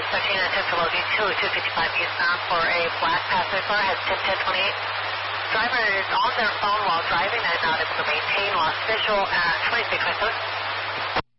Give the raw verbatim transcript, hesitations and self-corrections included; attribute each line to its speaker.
Speaker 1: thirteen and attempt to load U two, two fifty-five eastbound for a black passenger car, has ten ten twenty-eight. Driver is on their phone while driving and not able to maintain, lost visual at twenty-six twenty-seven.